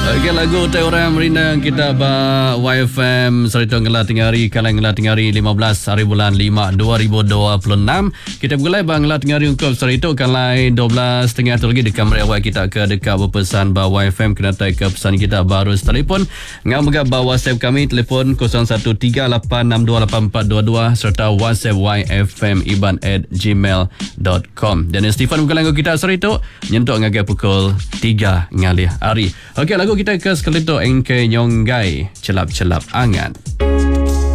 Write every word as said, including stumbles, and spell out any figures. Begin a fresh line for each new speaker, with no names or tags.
Okey, lagu Utai Orang Merindang kita ba Y F M Serita Ngelah Tengah Hari Kalang Ngelah Tengah Hari lima belas hari bulan lima dua ribu dua puluh enam. Kita mulai bang Ngelah Tengah Hari ungkap Serita kalai dua belas tengah tu lagi dekat meriawai kita ke dekat berpesan ba Y F M kena tai ke pesan kita baru telefon ngam megap ba WhatsApp kami telefon kosong satu tiga lapan enam dua lapan empat dua dua serta WhatsApp Y F M iban at gmail dot com. Dan Stefan bukan lagu kita Serita nyentuk ngagai pukul tiga ngalih hari. Okey, lagu kita ke sekali tu N K Nyonggai Celap-celap Angan.